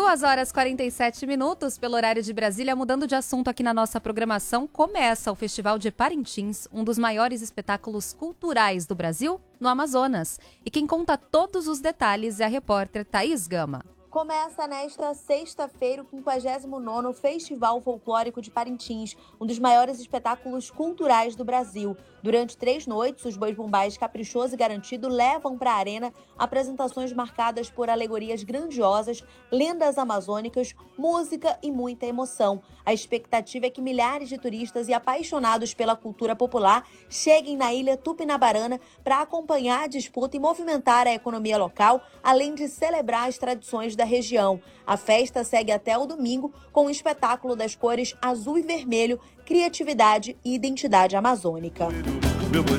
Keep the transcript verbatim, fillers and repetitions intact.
duas horas e quarenta e sete minutos pelo horário de Brasília. Mudando de assunto aqui na nossa programação, começa o Festival de Parintins, um dos maiores espetáculos culturais do Brasil, no Amazonas. E quem conta todos os detalhes é a repórter Thaís Gama. Começa nesta sexta-feira o quinquagésimo nono Festival Folclórico de Parintins, um dos maiores espetáculos culturais do Brasil. Durante três noites, os Bois Bumbás Caprichoso e Garantido levam para a arena apresentações marcadas por alegorias grandiosas, lendas amazônicas, música e muita emoção. A expectativa é que milhares de turistas e apaixonados pela cultura popular cheguem na ilha Tupinabarana para acompanhar a disputa e movimentar a economia local, além de celebrar as tradições da região. A festa segue até o domingo com o espetáculo das cores azul e vermelho, criatividade e identidade amazônica.